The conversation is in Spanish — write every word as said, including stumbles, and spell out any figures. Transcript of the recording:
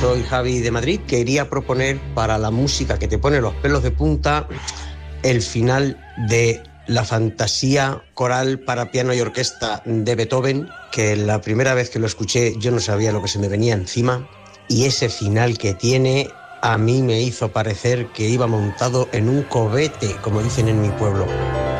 soy Javi de Madrid. Quería proponer para la música que te pone los pelos de punta el final de la fantasía coral para piano y orquesta de Beethoven, que la primera vez que lo escuché yo no sabía lo que se me venía encima, y ese final que tiene a mí me hizo parecer que iba montado en un cohete, como dicen en mi pueblo.